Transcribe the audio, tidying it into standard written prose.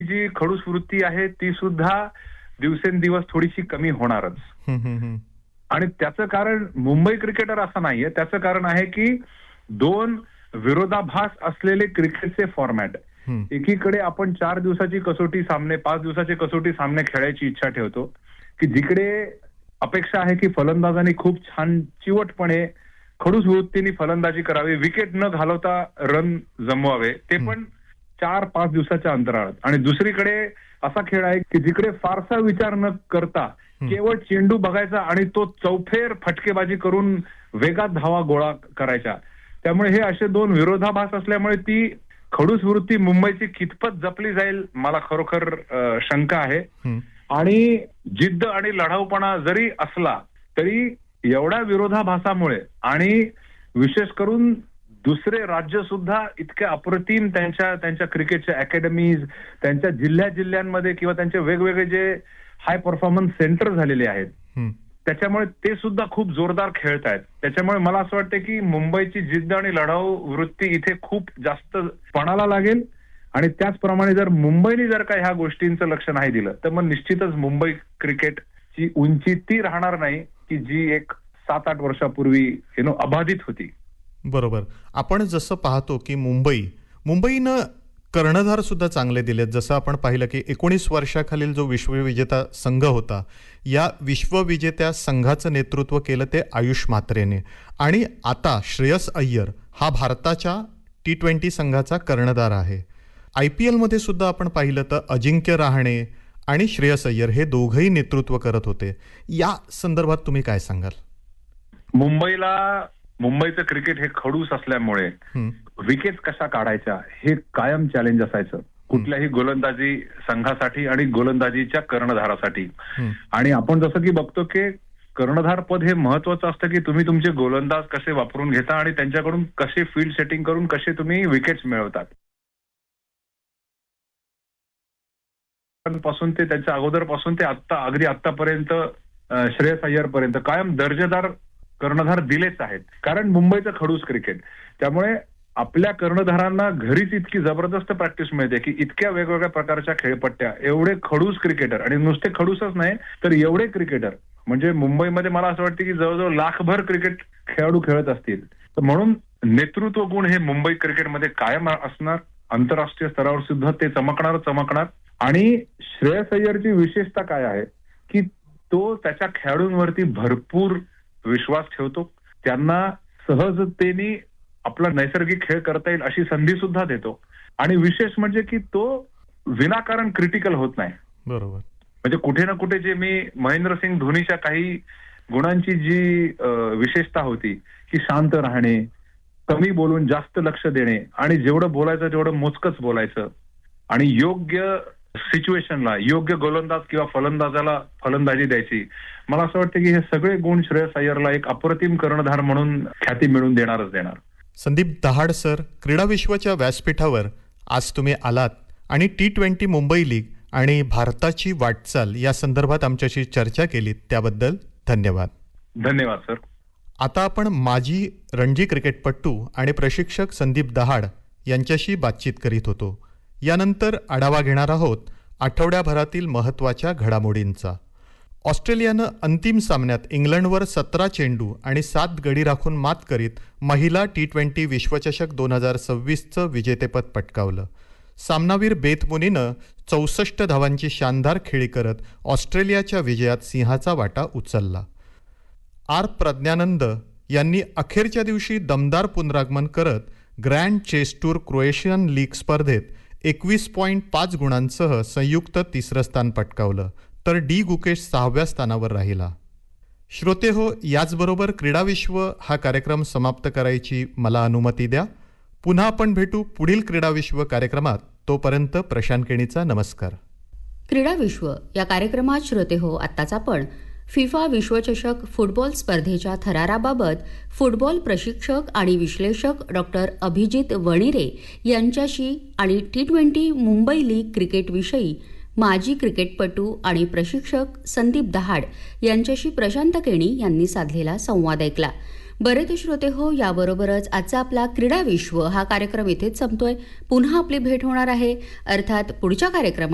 जी खडूस वृत्ती आहे ती सुद्धा दिवसेंदिवस थोडीशी कमी होणारच. आणि त्याचं कारण मुंबई क्रिकेटर असं नाहीये, त्याचं कारण आहे की दोन विरोधाभास असलेले क्रिकेटचे फॉर्मॅट. एकीकडे आपण 4 दिवसाची कसोटी सामने, 5 दिवसाचे कसोटी सामने खेळायची इच्छा ठेवतो, की जिकडे अपेक्षा आहे की फलंदाजांनी खूप छान चिवटपणे खडूस वृत्तीने फलंदाजी करावी, विकेट न घालवता रन जमवावे, ते पण 4-5 दिवसाच्या अंतराळात. आणि दुसरीकडे असा खेळ आहे की जिकडे फारसा विचार न करता केवळ चेंडू बघायचा आणि तो चौफेर फटकेबाजी करून वेगात धावा गोळा करायच्या. त्यामुळे हे असे दोन विरोधाभास असल्यामुळे ती खडूस वृत्ती मुंबईची कितपत जपली जाईल मला खरोखर शंका आहे. आणि जिद्द आणि लढाऊपणा जरी असला तरी एवढ्या विरोधाभासामुळे आणि विशेष करून दुसरे राज्य सुद्धा इतक्या अप्रतिम त्यांच्या क्रिकेटच्या अकॅडमीज, त्यांच्या जिल्ह्यांमध्ये किंवा त्यांचे वेगवेगळे जे हाय परफॉर्मन्स सेंटर झालेले आहेत, त्याच्यामुळे ते सुद्धा खूप जोरदार खेळत आहेत. त्याच्यामुळे मला असं वाटतं की मुंबईची जिद्द आणि लढाऊ वृत्ती इथे खूप जास्त पणाला लागेल. आणि त्याचप्रमाणे जर मुंबईने जर का ह्या गोष्टींचं लक्ष नाही दिलं तर मग निश्चितच मुंबई क्रिकेटची उंची ती राहणार नाही की जी एक 7-8 वर्षापूर्वी अबाधित होती. बरोबर. आपण जसं पाहतो की मुंबईनं कर्णधार सुद्धा चांगले दिलेत. जसं आपण पाहिलं की 19 वर्षाखालील जो विश्वविजेता संघ होता, या विश्वविजेत्या संघाचं नेतृत्व केलं ते आयुष म्हात्रेने. आणि आता श्रेयस अय्यर हा भारताच्या T20 संघाचा कर्णधार आहे. IPL मध्ये सुद्धा आपण पाहिलं तर अजिंक्य रहाणे आणि श्रेयस अय्यर हे दोघंही नेतृत्व करत होते. या संदर्भात तुम्ही काय सांगाल? मुंबईचं क्रिकेट हे खडूस असल्यामुळे विकेट कशा काढायच्या हे कायम चॅलेंज असायचं कुठल्याही गोलंदाजी संघासाठी आणि गोलंदाजीच्या कर्णधारासाठी. आणि आपण जसं की बघतो की कर्णधार पद हे महत्वाचं असतं की तुम्ही तुमचे गोलंदाज कसे वापरून घेता आणि त्यांच्याकडून कसे फील्ड सेटिंग करून कसे तुम्ही विकेट्स मिळवतात. पासून ते त्याच्या अगोदरपासून ते अगदी आतापर्यंत श्रेयस अय्यर पर्यंत कायम दर्जेदार कर्णधार दिलेच आहेत. कारण मुंबईचं खडूस क्रिकेट, त्यामुळे आपल्या कर्णधारांना घरीच इतकी जबरदस्त प्रॅक्टिस मिळते की इतक्या वेगवेगळ्या प्रकारच्या खेळपट्ट्या, एवढे खडूस क्रिकेटर आणि नुसते खडूसच नाही तर एवढे क्रिकेटर म्हणजे मुंबईमध्ये मला असं वाटतं की जवळजवळ लाखभर क्रिकेट खेळाडू खेळत असतील. तर म्हणून नेतृत्व गुण हे मुंबई क्रिकेटमध्ये कायम असणार, आंतरराष्ट्रीय स्तरावर सुद्धा ते चमकणार. आणि श्रेयस अय्यरची विशेषता काय आहे की तो त्याच्या खेळाडूंवरती भरपूर विश्वास ठेवतो, त्यांना सहजतेने आपला नैसर्गिक खेळ करता येईल अशी संधी सुद्धा देतो. आणि विशेष म्हणजे की तो विनाकारण क्रिटिकल होत नाही. बरोबर. म्हणजे कुठे ना कुठे जे मी महेंद्रसिंग धोनीच्या काही गुणांची जी विशेषता होती की शांत राहणे, कमी बोलून जास्त लक्ष देणे आणि जेवढं बोलायचं तेवढं मोजकच बोलायचं आणि योग्य सिच्युएशनला योग्य गोलंदाज किंवा फलंदाजाला फलंदाजी द्यायची, मला असं वाटतं की हे सगळे गुण श्रेयस अय्यरला एक अप्रतिम कर्णधार म्हणून ख्याती मिळवून देणार. संदीप दहाड सर, क्रीडा विश्वच्या व्यासपीठावर आज तुम्ही आलात आणि T20 मुंबई लीग आणि भारताची वाटचाल या संदर्भात आमच्याशी चर्चा केलीत, त्याबद्दल धन्यवाद. धन्यवाद सर. आता आपण माजी रणजी क्रिकेटपटू आणि प्रशिक्षक संदीप दहाड यांच्याशी बातचीत करीत होतो. यानंतर आढावा घेणार आहोत आठवड्याभरातील महत्त्वाच्या घडामोडींचा. ऑस्ट्रेलियानं अंतिम सामन्यात इंग्लंडवर 17 चेंडू आणि 7 गडी राखून मात करीत महिला T20 विश्वचषक 2026चं विजेतेपद पटकावलं. सामनावीर बेथ मुनीनं 64 धावांची शानदार खेळी करत ऑस्ट्रेलियाच्या विजयात सिंहाचा वाटा उचलला. प्रज्ञानंद यांनी अखेरच्या दिवशी दमदार पुनरागमन करत grand chess tour Croatian league स्पर्धेत 21.5 गुणांसह संयुक्त 3रं स्थान पटकावलं, तर डी गुकेश 6व्या स्थानावर राहिला. श्रोते हो, याचबरोबर क्रीडाविश्व हा कार्यक्रम समाप्त करायची मला अनुमती द्या. पुन्हा आपण भेटू पुढील क्रीडाविश्व कार्यक्रमात. तोपर्यंत प्रशांत केणीचा नमस्कार. क्रीडाविश्व या कार्यक्रमात श्रोते हो, आत्ताच आपण फिफा विश्वचषक फुटबॉल स्पर्धेच्या थराराबाबत फुटबॉल प्रशिक्षक आणि विश्लेषक डॉक्टर अभिजित वणिरे यांच्याशी आणि T20 मुंबई लीग क्रिकेटविषयी माजी क्रिकेटपटू आणि प्रशिक्षक संदीप दहाड यांच्याशी प्रशांत केणी यांनी साधलेला संवाद ऐकला. बरे ते श्रोते हो, याबरोबरच आजचा आपला क्रीडा विश्व हा कार्यक्रम इथेच संपतोय. पुन्हा आपली भेट होणार आहे, अर्थात पुढच्या कार्यक्रमात